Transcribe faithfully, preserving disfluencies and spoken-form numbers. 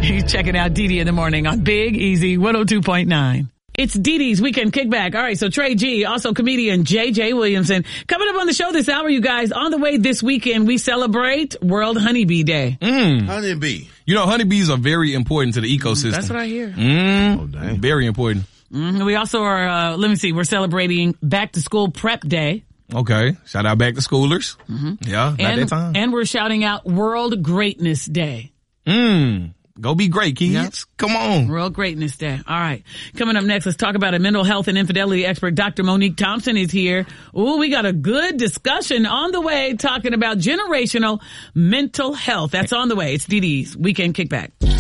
He's checking out Dee Dee in the morning on Big Easy one oh two point nine. It's Dee Dee's Weekend Kickback. All right, so Trey G, also comedian J J Williamson. Coming up on the show this hour, you guys, on the way this weekend, we celebrate World Honeybee Day. Mm. Honeybee. You know, honeybees are very important to the ecosystem. That's what I hear. Mm. Oh, dang. Very important. Mm, we also are, uh, let me see, we're celebrating Back to School Prep Day. Okay. Shout out back to schoolers. Mm-hmm. Yeah, about and, that time. And we're shouting out World Greatness Day. Mm. Go be great, kids. Yep. Come on. World Greatness Day. All right. Coming up next, let's talk about a mental health and infidelity expert. Doctor Monique Thompson is here. Ooh, we got a good discussion on the way talking about generational mental health. That's on the way. It's Dee Dee's Weekend Kickback.